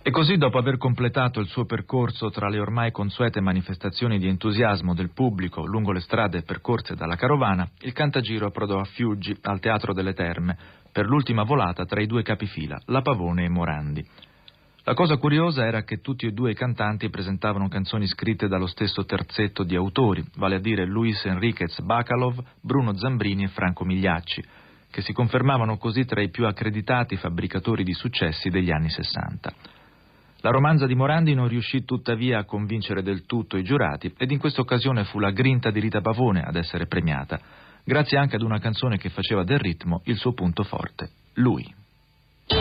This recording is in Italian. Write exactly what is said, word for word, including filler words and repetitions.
E così, dopo aver completato il suo percorso tra le ormai consuete manifestazioni di entusiasmo del pubblico lungo le strade percorse dalla carovana, il Cantagiro approdò a Fiuggi, al Teatro delle Terme, per l'ultima volata tra i due capifila, La Pavone e Morandi. La cosa curiosa era che tutti e due i cantanti presentavano canzoni scritte dallo stesso terzetto di autori, vale a dire Luis Enriquez Bacalov, Bruno Zambrini e Franco Migliacci, che si confermavano così tra i più accreditati fabbricatori di successi degli anni sessanta. La romanza di Morandi non riuscì tuttavia a convincere del tutto i giurati ed in questa occasione fu la grinta di Rita Pavone ad essere premiata, grazie anche ad una canzone che faceva del ritmo il suo punto forte, Lui.